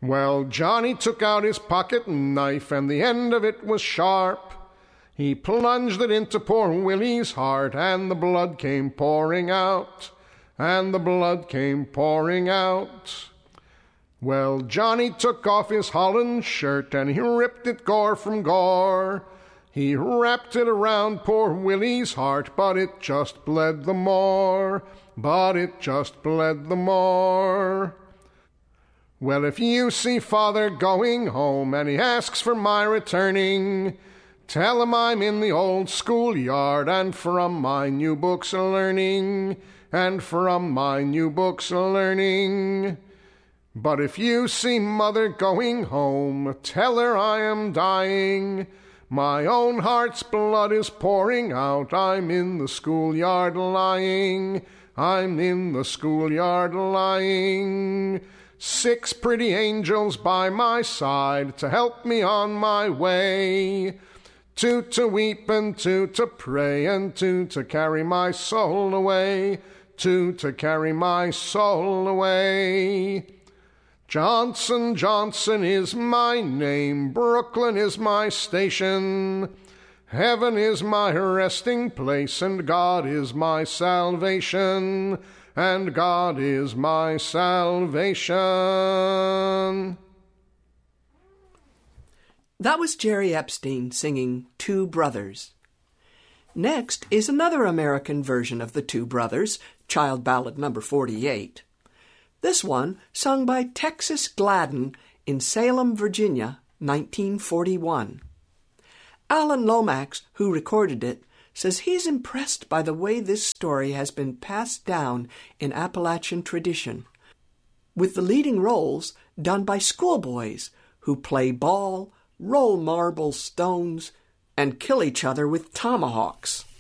Well, Johnny took out his pocket knife, and the end of it was sharp. He plunged it into poor Willie's heart, and the blood came pouring out, and the blood came pouring out. Well, Johnny took off his Holland shirt, and he ripped it gore from gore. He wrapped it around poor Willie's heart, but it just bled the more, but it just bled the more. Well, if you see Father going home, and he asks for my returning, tell him I'm in the old schoolyard, and from my new books a-learning, and from my new books a-learning. But if you see Mother going home, tell her I am dying. My own heart's blood is pouring out. I'm in the schoolyard lying. I'm in the schoolyard lying. 6 pretty angels by my side to help me on my way. 2 to weep and 2 to pray, and 2 to carry my soul away. 2 to carry my soul away. Johnson, Johnson is my name, Brooklyn is my station, heaven is my resting place, and God is my salvation, and God is my salvation. That was Jerry Epstein singing Two Brothers. Next is another American version of the Two Brothers, Child Ballad number 48. This one sung by Texas Gladden in Salem, Virginia, 1941. Alan Lomax, who recorded it, says he's impressed by the way this story has been passed down in Appalachian tradition, with the leading roles done by schoolboys who play ball, roll marble stones, and kill each other with tomahawks.